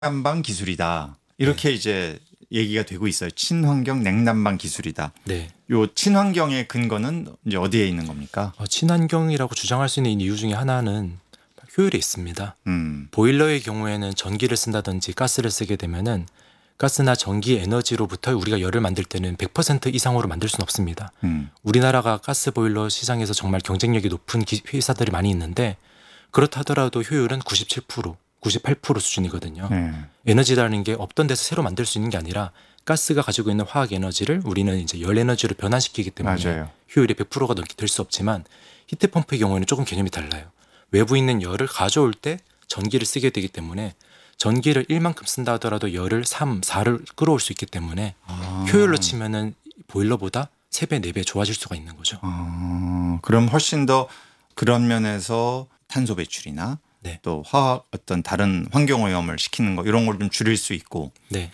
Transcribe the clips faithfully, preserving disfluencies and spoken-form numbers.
냉난방 기술이다. 이렇게 네. 이제 얘기가 되고 있어요. 친환경 냉난방 기술이다. 네. 요 친환경의 근거는 이제 어디에 있는 겁니까? 어, 친환경이라고 주장할 수 있는 이유 중에 하나는 효율이 있습니다. 음. 보일러의 경우에는 전기를 쓴다든지 가스를 쓰게 되면은 가스나 전기 에너지로부터 우리가 열을 만들 때는 백 퍼센트 이상으로 만들 수는 없습니다. 음. 우리나라가 가스 보일러 시장에서 정말 경쟁력이 높은 기, 회사들이 많이 있는데 그렇다 하더라도 효율은 구십칠 퍼센트, 구십팔 퍼센트 수준이거든요. 네. 에너지라는 게 없던 데서 새로 만들 수 있는 게 아니라 가스가 가지고 있는 화학 에너지를 우리는 이제 열 에너지로 변환시키기 때문에 맞아요. 효율이 백 퍼센트가 넘게 될 수 없지만 히트펌프의 경우에는 조금 개념이 달라요. 외부에 있는 열을 가져올 때 전기를 쓰게 되기 때문에 전기를 일만큼 쓴다 하더라도 열을 삼, 사를 끌어올 수 있기 때문에 아. 효율로 치면은 보일러보다 세 배, 네 배 좋아질 수가 있는 거죠. 아. 그럼 훨씬 더 그런 면에서 탄소 배출이나 네. 또 화학 어떤 다른 환경 오염을 시키는 거 이런 걸 좀 줄일 수 있고 네.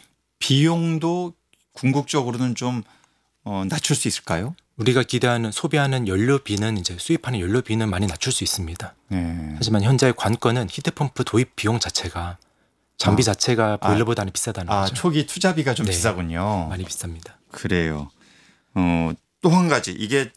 비용도 궁극적으로는 좀 어, 낮출 수 있을까요? 우리가 기대하는 소비하는 연료비는 이제 수입하는 연료비는 많이 낮출 수 있습니다. 네. 하지만 현재의 관건은 히트펌프 도입 비용 자체가 장비 아. 자체가 보일러보다는 비싸다는 아, 거죠. 초기 투자비가 좀 네. 비싸군요. 많이 비쌉니다. 그래요. 어, 또 한 가지 이게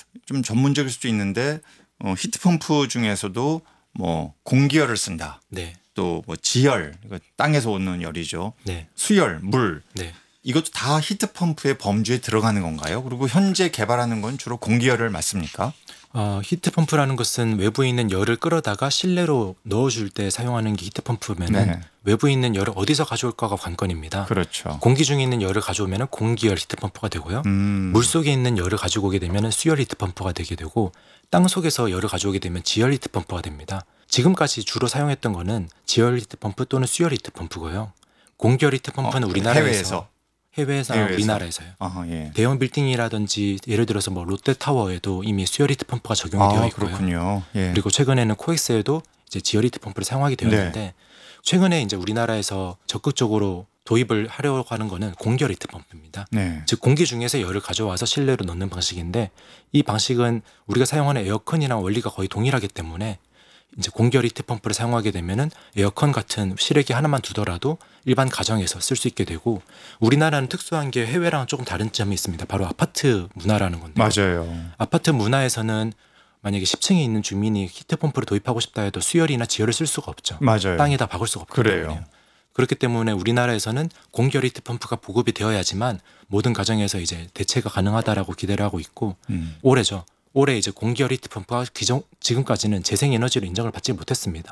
좀 전문적일 수도 있는데 어, 히트펌프 중에서도 뭐 공기열을 쓴다. 네. 또 뭐 지열, 이거 땅에서 오는 열이죠. 네. 수열, 물. 네. 이것도 다 히트펌프의 범주에 들어가는 건가요? 그리고 현재 개발하는 건 주로 공기열을 맞습니까? 어, 히트펌프라는 것은 외부에 있는 열을 끌어다가 실내로 넣어줄 때 사용하는 게 히트펌프면은 네. 외부에 있는 열을 어디서 가져올까가 관건입니다. 그렇죠. 공기 중에 있는 열을 가져오면 공기열 히트펌프가 되고요. 음. 물 속에 있는 열을 가지고 오게 되면 수열 히트펌프가 되게 되고 땅 속에서 열을 가져오게 되면 지열 히트펌프가 됩니다. 지금까지 주로 사용했던 거는 지열 히트펌프 또는 수열 히트펌프고요. 공기열 히트펌프는 어, 우리나라에서 해외에서 해외에서, 해외에서. 우리나라에서요. 아, 예. 대형 빌딩이라든지 예를 들어서 뭐 롯데타워에도 이미 수열 히트펌프가 적용이 아, 되어 있고요. 그렇군요. 예. 그리고 최근에는 코엑스에도 이제 지열 히트펌프를 사용하게 되었는데 네. 최근에 이제 우리나라에서 적극적으로 도입을 하려고 하는 거는 공기열 히트펌프입니다. 네. 즉 공기 중에서 열을 가져와서 실내로 넣는 방식인데 이 방식은 우리가 사용하는 에어컨이랑 원리가 거의 동일하기 때문에 이제 공기열 히트펌프를 사용하게 되면은 에어컨 같은 실외기 하나만 두더라도 일반 가정에서 쓸 수 있게 되고 우리나라는 특수한 게 해외랑은 조금 다른 점이 있습니다. 바로 아파트 문화라는 건데요. 맞아요. 아파트 문화에서는 만약에 십 층에 있는 주민이 히트펌프를 도입하고 싶다 해도 수열이나 지열을 쓸 수가 없죠. 맞아요. 땅에다 박을 수가 없기 그래요. 때문에요. 그렇기 때문에 우리나라에서는 공기열 히트펌프가 보급이 되어야지만 모든 가정에서 이제 대체가 가능하다라고 기대를 하고 있고 음. 올해죠. 올해 이제 공기열 히트펌프가 기존 지금까지는 재생에너지로 인정을 받지 못했습니다.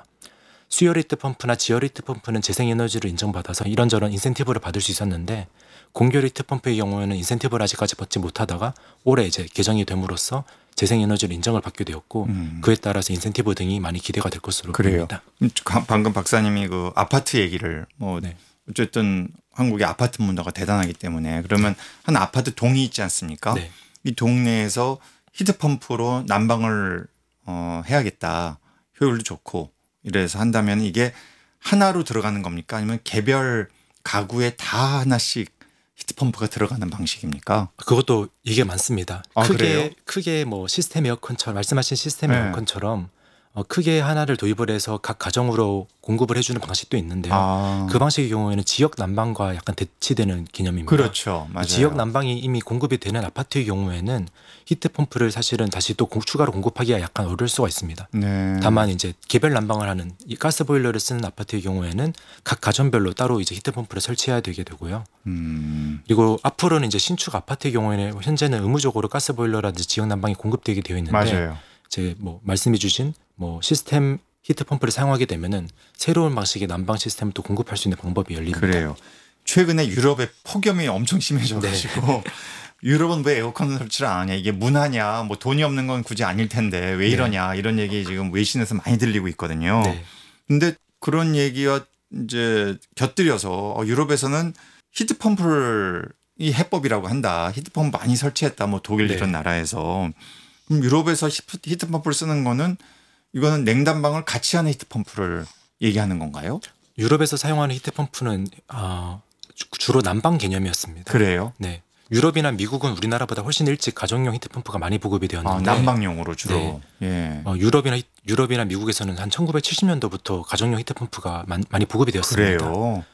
수열 히트펌프나 지열 히트펌프는 재생에너지로 인정받아서 이런저런 인센티브를 받을 수 있었는데 공기열 히트펌프의 경우에는 인센티브를 아직까지 받지 못하다가 올해 이제 개정이 됨으로써 재생에너지로 인정을 받게 되었고 음. 그에 따라서 인센티브 등이 많이 기대가 될 것으로 그래요. 보입니다. 방금 박사님이 그 아파트 얘기를 뭐 네. 어쨌든 한국의 아파트 문화가 대단하기 때문에 그러면 한 아파트 동이 있지 않습니까? 네. 이 동네에서 히트펌프로 난방을 어, 해야겠다. 효율도 좋고 이래서 한다면 이게 하나로 들어가는 겁니까? 아니면 개별 가구에 다 하나씩 히트펌프가 들어가는 방식입니까? 그것도 이게 많습니다. 아, 크게 그래요? 크게 뭐 시스템 에어컨처럼 말씀하신 시스템 네. 에어컨처럼 어, 크게 하나를 도입을 해서 각 가정으로 공급을 해주는 방식도 있는데요. 아, 그 방식의 경우에는 지역 난방과 약간 대치되는 개념입니다. 그렇죠. 맞아요. 지역 난방이 이미 공급이 되는 아파트의 경우에는 히트펌프를 사실은 다시 또 공- 추가로 공급하기가 약간 어려울 수가 있습니다. 네. 다만 이제 개별 난방을 하는 이 가스 보일러를 쓰는 아파트의 경우에는 각 가정별로 따로 이제 히트펌프를 설치해야 되게 되고요. 음, 그리고 앞으로는 이제 신축 아파트의 경우에는 현재는 의무적으로 가스 보일러라든지 지역 난방이 공급되게 되어 있는데 맞아요. 이제 뭐 말씀해주신 뭐 시스템 히트펌프를 사용하게 되면은 새로운 방식의 난방 시스템을 또 공급할 수 있는 방법이 열립니다. 그래요. 최근에 유럽의 폭염이 엄청 심해져가지고 네. 유럽은 왜 에어컨 설치를 안 하냐 이게 문화냐 뭐 돈이 없는 건 굳이 아닐 텐데 왜 이러냐 이런 얘기 지금 외신에서 많이 들리고 있거든요. 네. 근데 그런 얘기와 이제 곁들여서 어, 유럽에서는 히트펌프를 이 해법이라고 한다. 히트펌프 많이 설치했다. 뭐 독일 네. 이런 나라에서 그럼 유럽에서 히트- 히트펌프를 쓰는 거는 이거는 냉난방을 같이 하는 히트펌프를 얘기하는 건가요? 유럽에서 사용하는 히트펌프는 아, 주- 주로 난방 개념이었습니다. 그래요? 네. 유럽이나 미국은 우리나라보다 훨씬 일찍 가정용 히트펌프가 많이 보급이 아, 되었는데 난방용으로 주로. 네. 예. 어, 유럽이나 히- 유럽이나 미국에서는 한 천구백칠십 년도부터 가정용 히트펌프가 많- 많이 보급이 되었습니다. 그래요.